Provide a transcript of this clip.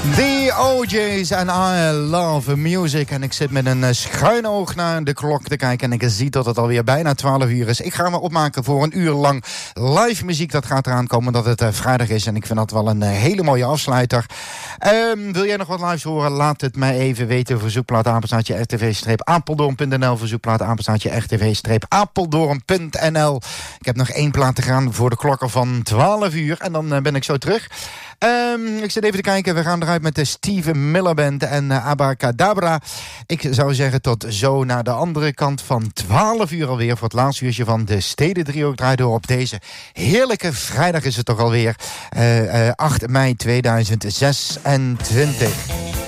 The OJ's en I Love Music. En ik zit met een schuin oog naar de klok te kijken. En ik zie dat het alweer bijna 12 uur is. Ik ga me opmaken voor een uur lang live muziek. Dat gaat eraan komen dat het vrijdag is. En ik vind dat wel een hele mooie afsluiter. Wil jij nog wat lives horen? Laat het mij even weten. Verzoekplaat apenstaartje rtv-apeldoorn.nl. Verzoekplaat apenstaartje rtv-apeldoorn.nl. Ik heb nog 1 plaat te gaan voor de klokken van 12 uur. En dan ben ik zo terug. Ik zit even te kijken. We gaan eruit met de Steven Miller Band en Abacadabra. Ik zou zeggen tot zo naar de andere kant van 12 uur alweer. Voor het laatste uurtje van de Steden Trio draait door op deze heerlijke vrijdag is het toch alweer. 8 mei 2026.